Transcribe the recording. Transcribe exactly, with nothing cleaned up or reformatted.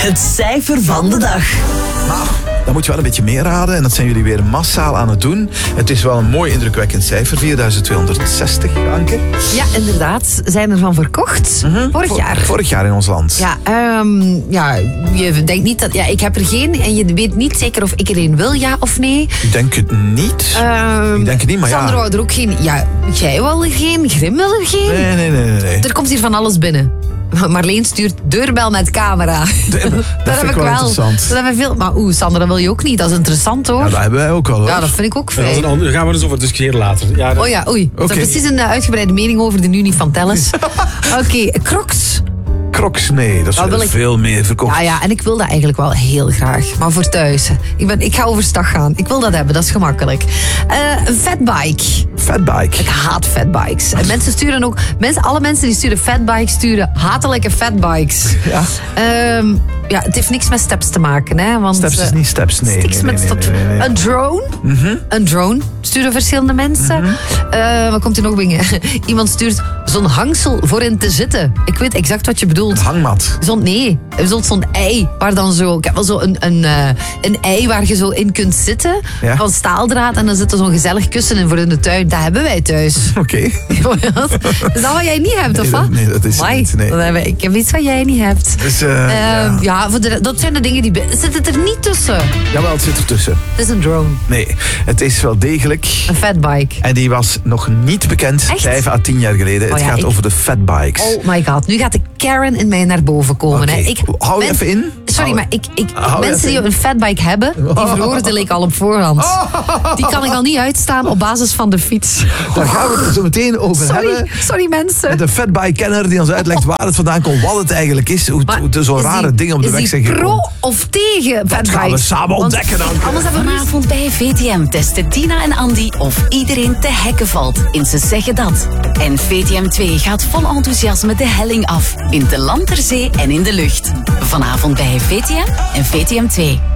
Het cijfer van de dag. Nou, dan moet je wel een beetje meer raden. En dat zijn jullie weer massaal aan het doen. Het is wel een mooi indrukwekkend cijfer. vierduizend tweehonderdzestig, Anke. Ja, inderdaad. Zijn ervan verkocht. Mm-hmm. Vorig jaar. Vorig jaar in ons land. Ja, um, ja, je denkt niet dat... Ja, ik heb er geen en je weet niet zeker of ik er een wil, ja of nee. Ik denk het niet. Um, ik denk het niet, maar Sandro ja. had er ook geen... Ja, jij wil er geen, Grim wil er geen. Nee, nee, nee, nee. nee. Er komt hier van alles binnen. Marleen stuurt deurbel met camera. De, dat, dat heb ik wel wel. interessant. Dat hebben we veel. Maar oeh, Sander, dat wil je ook niet. Dat is interessant, hoor. Ja, dat hebben wij ook al, hoor. Ja, dat vind ik ook Dat is fijn. een ander, daar gaan we dus over discussiëren later. Ja, dat... Oh ja, oei. Oké. Ik heb precies een uh, uitgebreide mening over de nu niet van Telles. Oké, okay, Crocs. Crocs, nee, dat is wil ik- veel meer verkocht. Ja, ja, en ik wil dat eigenlijk wel heel graag. Maar voor thuis. Ik, ben, ik ga overstag gaan. Ik wil dat hebben, dat is gemakkelijk. Uh, een fatbike. Fatbike. Ik haat fatbikes. En mensen sturen ook... Mensen, alle mensen die sturen fatbikes, sturen hatelijke fatbikes. Ja. Um, ja, het heeft niks met steps te maken, hè. Want, Steps is uh, niet steps, nee. Niks nee, met nee, stop- nee, nee, nee. Een drone. Mhm. Een drone sturen verschillende mensen. Mhm. Uh, wat komt er nog binnen? Iemand stuurt zo'n hangsel voor in te zitten. Ik weet exact wat je bedoelt. Een hangmat. Zo'n, nee, zo'n, zo'n ei waar dan zo... Ik heb wel zo een, een, uh, een ei waar je zo in kunt zitten. Ja. Van staaldraad. En dan zit er zo'n gezellig kussen in voor in de tuin. Dat hebben wij thuis. Oké. Is dat wat jij niet hebt, of Nee, wat? dat- nee, dat is het Amai, niet, nee. dan hebben we- ik heb iets wat jij niet hebt. Dus, uh, Uh, ja. ja, voor de, dat zijn de dingen die... be- Zit het er niet tussen? Jawel, het zit ertussen. Het is een drone. Nee, het is wel degelijk. Een fatbike. En die was nog niet bekend, Echt? vijf à tien jaar geleden. Oh het ja, gaat ik- over de fatbikes. Oh my god, nu gaat de Karen in mij naar boven komen. Oké, Hè. Ik, hou je men- even in. Sorry, Hou- maar ik, ik, Hou je mensen even die in. een fatbike hebben, die veroordeel ik al op voorhand. Die kan ik al niet uitstaan op basis van de fiets. Daar gaan we het er zo meteen over Sorry, hebben. sorry mensen. Met een fatbike-kenner die ons uitlegt waar het vandaan komt, wat het eigenlijk is. Hoe, Maar hoe er zo'n is rare die- dingen op de is weg die zijn gekomen. pro of tegen Dat fatbikes? gaan we samen Want ontdekken dan. Anders hebben we nu... Vanavond bij V T M testen Tina en Andy of iedereen te hekken valt in Ze Zeggen Dat. En V T M twee gaat vol enthousiasme de helling af. In de land, ter zee en in de lucht. Vanavond bij V T M en V T M twee.